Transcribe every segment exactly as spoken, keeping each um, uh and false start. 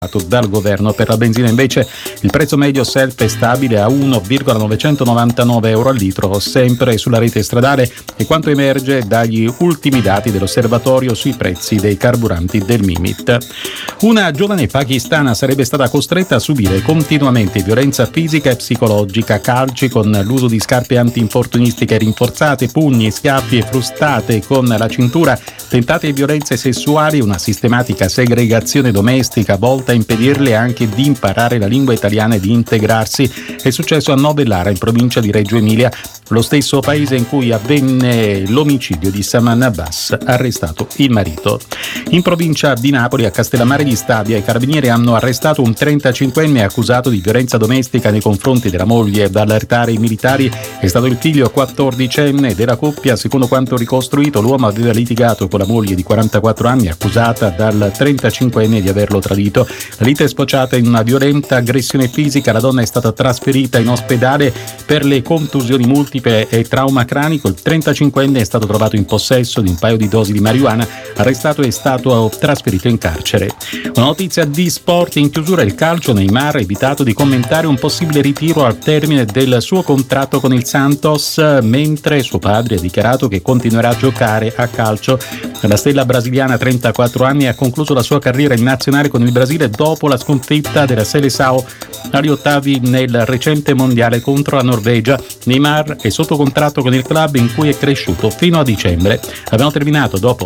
dal governo. Per la benzina invece il prezzo medio self è stabile a uno virgola novecentonovantanove euro al litro, sempre sulla rete stradale, e quanto emerge dagli ultimi dati dell'osservatorio sui prezzi dei carburanti del Mimit. Una giovane pakistana sarebbe stata costretta a subire continuamente violenza fisica e psicologica, calci con l'uso di scarpe antinfortunistiche rinforzate, pugni, schiaffi e frustate con la cintura, tentate violenze sessuali, una sistematica segregazione domestica volta a impedirle anche di imparare la lingua italiana e di integrarsi. È successo a Novellara, in provincia di Reggio Emilia, lo stesso paese in cui avvenne l'omicidio di Saman Abbas, arrestato il marito. In provincia di Napoli, a Castellammare di Stabia, i carabinieri hanno arrestato un trentacinquenne accusato di violenza domestica nei confronti della moglie. Ad allertare i militari è stato il figlio quattordicenne della coppia. Secondo quanto ricostruito, l'uomo aveva litigato con la moglie di quarantaquattro anni, accusata dal trentacinquenne di averlo tradito. La lite è sfociata in una violenta aggressione fisica. La donna è stata trasferita in ospedale per le contusioni multiple e trauma cranico. Il trentacinquenne è stato trovato in possesso di un paio di dosi di marijuana. Arrestato, è stato trasferito in carcere. Una notizia di sport in chiusura: il calcio. Neymar ha evitato di commentare un possibile ritiro al termine del suo contratto con il Santos, mentre suo padre ha dichiarato che continuerà a giocare a calcio. La stella brasiliana, trentaquattro anni, ha concluso la sua carriera in nazionale con il Brasile dopo la sconfitta della Seleção agli ottavi nel recente mondiale contro la Norvegia. Neymar è sotto contratto con il club in cui è cresciuto fino a dicembre. Abbiamo terminato dopo.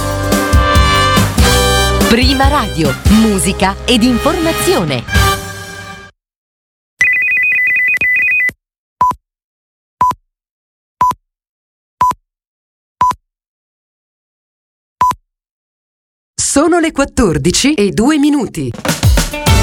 Prima Radio, musica ed informazione. Sono le quattordici e due minuti.